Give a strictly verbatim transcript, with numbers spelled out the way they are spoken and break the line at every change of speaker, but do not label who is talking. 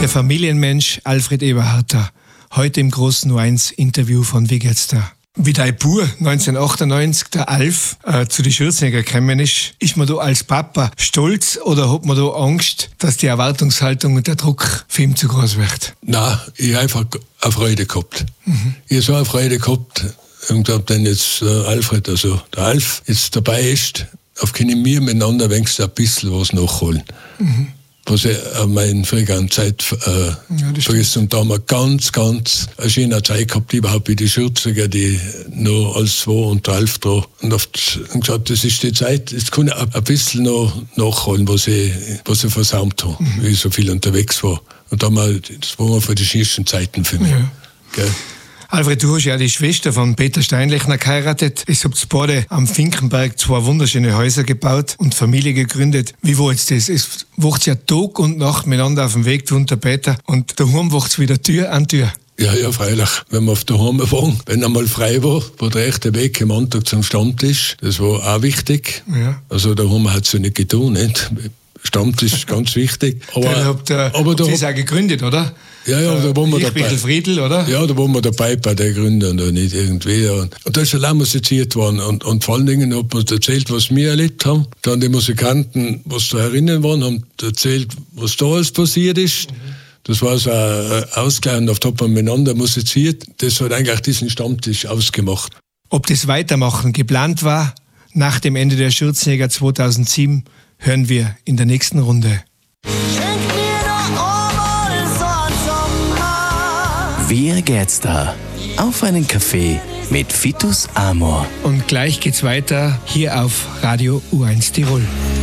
Der Familienmensch Alfred Eberharter. Heute im großen U eins Interview von Wie geht's da? Wie dein Bub neunzehnhundertachtundneunzig, der Alf, äh, zu den Schürzenegger gekommen ist, ist man da als Papa stolz oder hat man da Angst, dass die Erwartungshaltung und der Druck für ihn zu groß wird?
Nein, ich habe einfach eine Freude gehabt. Mhm. Ich habe so eine Freude gehabt, und glaube, wenn jetzt äh, Alfred, also der Alf, jetzt dabei ist, auf können wir miteinander wenigstens ein bisschen was nachholen. Mhm. Was ich an meiner früheren Zeit äh, ja, vergessen. Und da haben wir ganz, ganz eine schöne Zeit gehabt, überhaupt wie die Schürziger, die noch als zwei und der Alf da. Und oft gesagt, das ist die Zeit, jetzt kann ich ein bisschen noch nachholen, was ich, was ich versäumt habe, mhm. wie ich so viel unterwegs war. Und da haben wir, das waren für die schönsten Zeiten für mich. Ja. Gell?
Alfred, du hast ja die Schwester von Peter Steinlechner geheiratet. Es habt beide am Finkenberg zwei wunderschöne Häuser gebaut und Familie gegründet. Wie war jetzt das? Es wacht ja Tag und Nacht miteinander auf dem Weg, du und der Peter. Und daheim wacht's wieder Tür an Tür.
Ja, ja, freilich. Wenn wir auf der Heim waren, wenn einmal frei war, war der echte Weg am Montag zum Stammtisch. Das war auch wichtig. Ja. Also daheim hat es ja nicht getan, nicht? Stammtisch ist ganz wichtig. Aber,
ihr habt, äh, aber habt da das auch gegründet, oder?
Ja, ja, da waren wir dabei.
Friedl, oder?
Ja, da waren wir dabei bei der Gründung und nicht irgendwie. Und, und da ist allein musiziert worden. Und, und vor allen Dingen hat man erzählt, was wir erlebt haben. Dann die Musikanten, was da herinnen waren, haben erzählt, was da alles passiert ist. Mhm. Das war so ein Ausgleich, und oft hat man miteinander musiziert. Das hat eigentlich diesen Stammtisch ausgemacht.
Ob das Weitermachen geplant war, nach dem Ende der Schürzenjäger zweitausendsieben, hören wir in der nächsten Runde.
Wie geht's da? Auf einen Kaffee mit Vitus Amor.
Und gleich geht's weiter hier auf Radio U eins Tirol.